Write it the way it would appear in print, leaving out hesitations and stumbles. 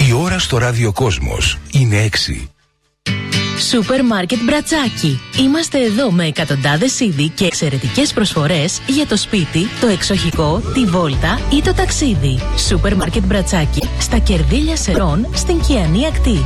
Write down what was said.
Η ώρα στο ραδιοκόσμος είναι 6. Σούπερ Μάρκετ Μπρατσάκι. Είμαστε εδώ με εκατοντάδες είδη και εξαιρετικές προσφορές για το σπίτι, το εξοχικό, τη βόλτα ή το ταξίδι. Σούπερ Μάρκετ Μπρατσάκι. Στα Κερδίλια Σερών, στην Κιανή Ακτή.